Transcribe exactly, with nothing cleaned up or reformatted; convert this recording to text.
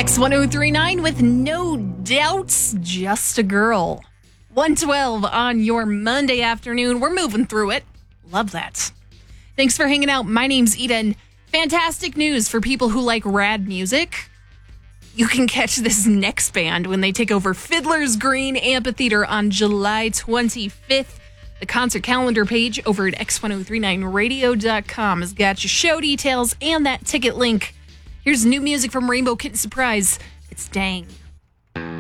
X ten thirty-nine with No Doubts, Just a Girl. one twelve on your Monday afternoon. We're moving through it. Love that. Thanks for hanging out. My name's Eden. Fantastic news for people who like rad music. You can catch this next band when they take over Fiddler's Green Amphitheater on July twenty-fifth. The concert calendar page over at x ten thirty-nine radio dot com has got your show details and that ticket link. Here's new music from Rainbow Kitten Surprise. It's Dang.